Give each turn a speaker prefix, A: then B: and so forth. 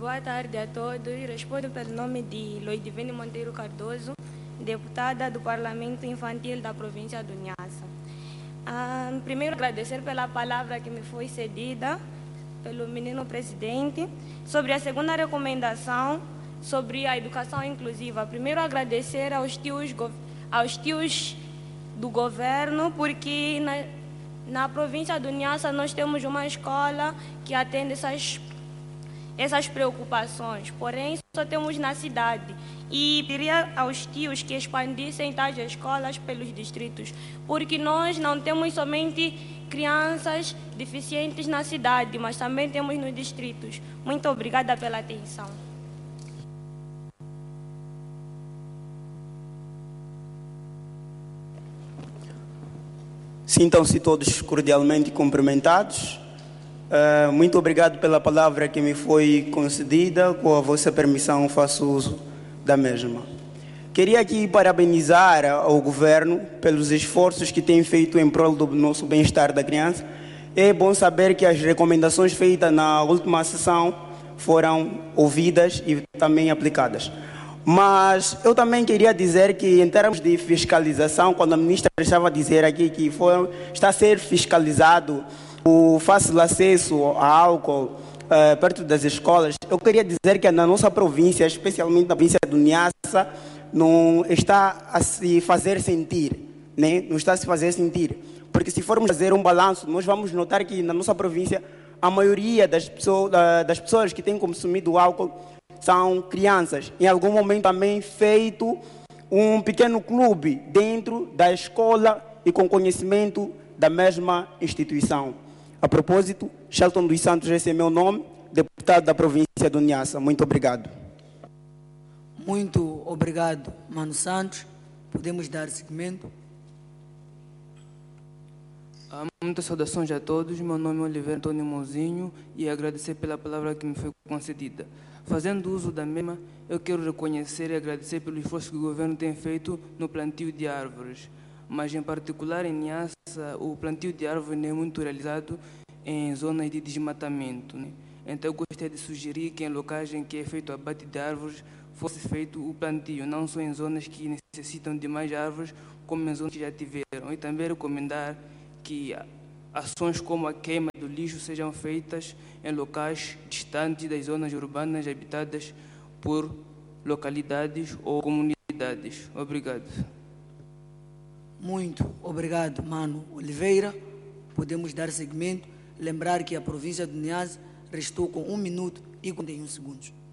A: Boa tarde a todos. Respondo pelo nome de Loidivine Monteiro Cardoso, deputada do Parlamento Infantil da província do Niassa. Primeiro, agradecer pela palavra que me foi cedida pelo menino presidente. Sobre a segunda recomendação, sobre a educação inclusiva. Primeiro, agradecer aos tios do governo, porque na província do Niassa nós temos uma escola que atende essas preocupações, porém só temos na cidade. E pediria aos tios que expandissem tais escolas pelos distritos, porque nós não temos somente crianças deficientes na cidade, mas também temos nos distritos. Muito obrigada pela atenção.
B: Sintam-se todos cordialmente cumprimentados. Muito obrigado pela palavra que me foi concedida. Com a vossa permissão, faço uso da mesma. Queria aqui parabenizar ao governo pelos esforços que tem feito em prol do nosso bem-estar da criança. É bom saber que as recomendações feitas na última sessão foram ouvidas e também aplicadas. Mas eu também queria dizer que, em termos de fiscalização, quando a ministra estava a dizer aqui que está a ser fiscalizado o fácil acesso a álcool perto das escolas, eu queria dizer que na nossa província, especialmente na província do Niassa, não está a se fazer sentir, né? Não está a se fazer sentir. Porque se formos fazer um balanço, nós vamos notar que na nossa província, a maioria das pessoas que têm consumido álcool são crianças. Em algum momento também feito um pequeno clube dentro da escola e com conhecimento da mesma instituição. A propósito, Shelton dos Santos, esse é meu nome, deputado da província do Niassa. Muito obrigado.
C: Muito obrigado, Mano Santos. Podemos dar seguimento.
D: Muitas saudações a todos. Meu nome é Oliveira Antônio Mozinho e agradecer pela palavra que me foi concedida. Fazendo uso da mesma, eu quero reconhecer e agradecer pelo esforço que o governo tem feito no plantio de árvores. Mas, em particular, em Niassa, o plantio de árvores não é muito realizado em zonas de desmatamento, né? Então, eu gostaria de sugerir que em locais em que é feito o abate de árvores, fosse feito o plantio, não só em zonas que necessitam de mais árvores, como em zonas que já tiveram. E também recomendar que ações como a queima do lixo sejam feitas em locais distantes das zonas urbanas habitadas por localidades ou comunidades. Obrigado.
C: Muito obrigado, Mano Oliveira. Podemos dar seguimento. Lembrar que a província do Niassa restou com 1 minuto e 41 segundos.